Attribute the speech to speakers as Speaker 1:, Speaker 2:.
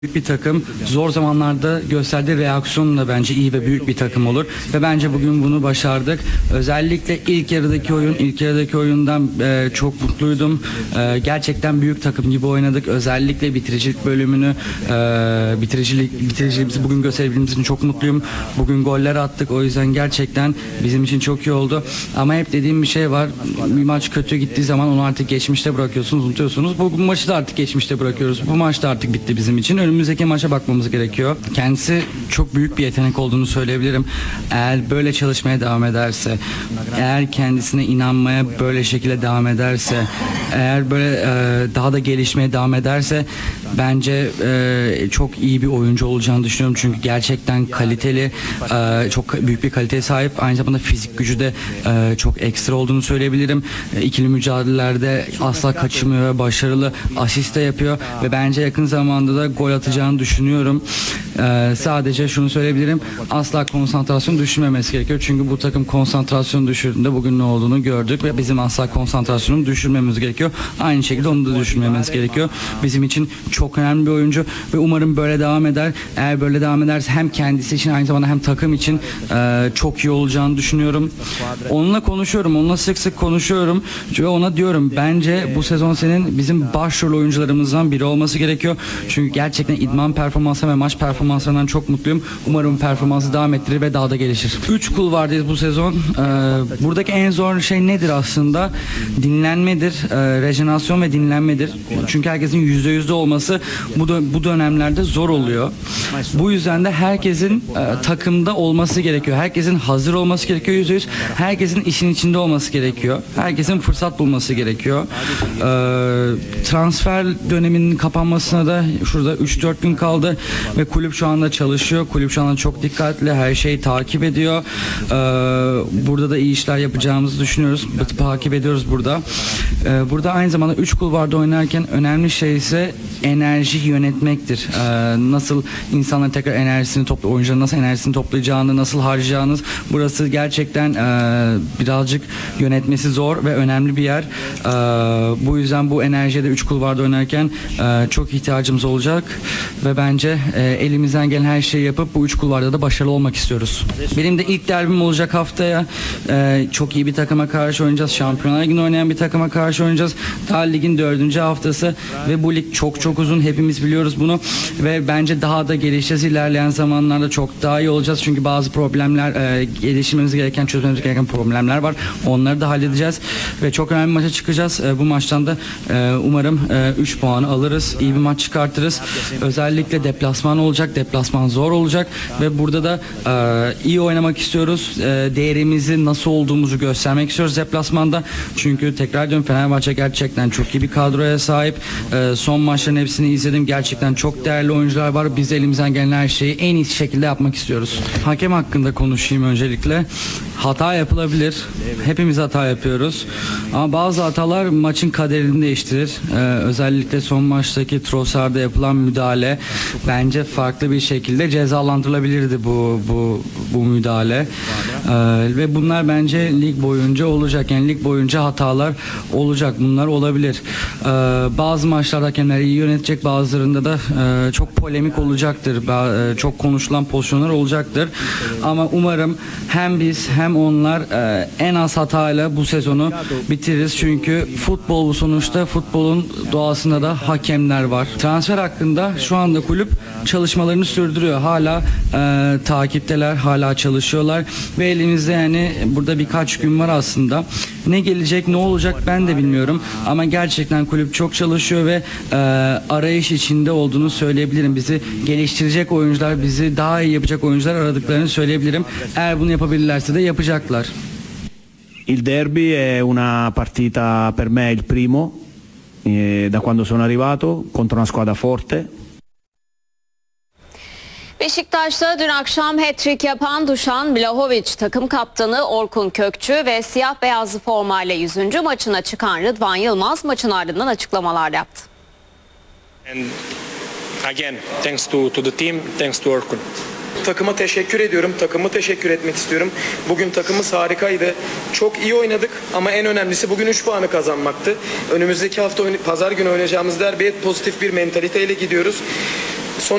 Speaker 1: Büyük bir takım zor zamanlarda gösterdiği reaksiyonla bence iyi ve büyük bir takım olur ve bence bugün bunu başardık. Özellikle ilk yarıdaki oyundan çok mutluydum. Gerçekten büyük takım gibi oynadık. Özellikle bitiricilik bölümünü bitiriciliğimizi bugün gösterebildiğimiz için çok mutluyum. Bugün goller attık. O yüzden gerçekten bizim için çok iyi oldu. Ama hep dediğim bir şey var. Bir maç kötü gittiği zaman onu artık geçmişte bırakıyorsunuz, unutuyorsunuz. Bu maçı da artık geçmişte bırakıyoruz. Bu maç da artık bitti bizim için. Önümüzdeki maça bakmamız gerekiyor. Kendisi çok büyük bir yetenek olduğunu söyleyebilirim. Eğer böyle çalışmaya devam ederse, eğer kendisine inanmaya böyle şekilde devam ederse, eğer böyle daha da gelişmeye devam ederse bence çok iyi bir oyuncu olacağını düşünüyorum. Çünkü gerçekten kaliteli, çok büyük bir kaliteye sahip. Aynı zamanda fizik gücü de çok ekstra olduğunu söyleyebilirim. İkili mücadelelerde asla kaçırmıyor ve başarılı asist de yapıyor ve bence yakın zamanda da gol atacağını düşünüyorum. Sadece şunu söyleyebilirim. Asla konsantrasyon düşürmemesi gerekiyor. Çünkü bu takım konsantrasyon düşürdüğünde bugün ne olduğunu gördük ve bizim asla konsantrasyonu düşürmemiz gerekiyor. Aynı şekilde onu da düşürmemiz gerekiyor. Bizim için çok önemli bir oyuncu ve umarım böyle devam eder. Eğer böyle devam ederse hem kendisi için aynı zamanda hem takım için çok iyi olacağını düşünüyorum. Onunla konuşuyorum. Onunla sık sık konuşuyorum. Ve ona diyorum bence bu sezon senin bizim başrol oyuncularımızdan biri olması gerekiyor. Çünkü gerçekten idman performansı ve maç performanslarından çok mutluyum. Umarım performansı devam ettirir ve daha da gelişir. 3 kulvardayız bu sezon. Buradaki en zor şey nedir aslında? Dinlenmedir. Rejenerasyon ve dinlenmedir. Çünkü herkesin %100'de olması bu dönemlerde zor oluyor. Bu yüzden de herkesin takımda olması gerekiyor. Herkesin hazır olması gerekiyor %100. Herkesin işin içinde olması gerekiyor. Herkesin fırsat bulması gerekiyor. Transfer döneminin kapanmasına da şurada 3-4 gün kaldı ve kulüp şu anda çalışıyor. Kulüp şu anda çok dikkatli. Her şeyi takip ediyor. Burada da iyi işler yapacağımızı düşünüyoruz. Takip ediyoruz burada. Burada aynı zamanda 3 kulvarda oynarken önemli şey ise enerji yönetmektir. Nasıl insanların tekrar oyuncuların nasıl enerjisini toplayacağını, nasıl harcayacağınız. Burası gerçekten birazcık yönetmesi zor ve önemli bir yer. Bu yüzden bu enerjiye de 3 kulvarda oynarken çok ihtiyacımız olacak ve bence elimizden gelen her şeyi yapıp bu 3 kulvarda da başarılı olmak istiyoruz. Benim de ilk derbim olacak haftaya. Çok iyi bir takıma karşı oynayacağız. Şampiyonlar Ligi'nde oynayan bir takıma karşı oynayacağız. Daha ligin 4. haftası ve bu lig çok uzun. Hepimiz biliyoruz bunu ve bence daha da gelişeceğiz. İlerleyen zamanlarda çok daha iyi olacağız. Çünkü bazı problemler, gelişmemiz gereken, çözmemiz gereken problemler var. Onları da halledeceğiz ve çok önemli bir maça çıkacağız. Bu maçtan da umarım 3 puanı alırız. İyi bir maç çıkartırız. Özellikle deplasman olacak. Deplasman zor olacak ve burada da iyi oynamak istiyoruz. Değerimizi nasıl olduğumuzu göstermek istiyoruz deplasmanda. Çünkü tekrar diyorum Fenerbahçe gerçekten çok iyi bir kadroya sahip. Son maçların hepsini izledim. Gerçekten çok değerli oyuncular var. Biz elimizden gelen her şeyi en iyi şekilde yapmak istiyoruz. Hakem hakkında konuşayım öncelikle. Hata yapılabilir. Hepimiz hata yapıyoruz. Ama bazı hatalar maçın kaderini değiştirir. Özellikle son maçtaki Trossard'a yapılan müdahale bence farklı bir şekilde cezalandırılabilirdi bu müdahale. Ve bunlar bence lig boyunca olacak. Yani lig boyunca hatalar olacak. Bunlar olabilir. Bazı maçlarda hakemler iyi yönetecek. Bazılarında da çok polemik olacaktır. Çok konuşulan pozisyonlar olacaktır. Ama umarım hem biz hem onlar en az hatayla bu sezonu bitiririz. Çünkü futbol bu sonuçta. Futbolun doğasında da hakemler var. Transfer hakkında şu anda kulüp çalışmalarını sürdürüyor. Hala takipteler, hala çalışıyorlar ve elimizde yani burada birkaç gün var aslında. Ne gelecek, ne olacak ben de bilmiyorum. Ama gerçekten kulüp çok çalışıyor ve arayış içinde olduğunu söyleyebilirim. Bizi geliştirecek oyuncular, bizi daha iyi yapacak oyuncular aradıklarını söyleyebilirim. Eğer bunu yapabilirlerse de yapacaklar.
Speaker 2: Il derby è una partita per me il primo da quando sono arrivato contro una squadra forte.
Speaker 3: Beşiktaş'ta dün akşam hat-trick yapan Dušan Vlahović, takım kaptanı Orkun Kökçü ve siyah beyazlı formayla 100. maçına çıkan Rıdvan Yılmaz maçın ardından açıklamalar yaptı.
Speaker 4: And again, thanks to the team, thanks to Orkun.
Speaker 5: Takıma teşekkür ediyorum. Takımı teşekkür etmek istiyorum. Bugün takımımız harikaydı. Çok iyi oynadık ama en önemlisi bugün 3 puanı kazanmaktı. Önümüzdeki hafta pazar günü oynayacağımız derbiye pozitif bir mentaliteyle gidiyoruz.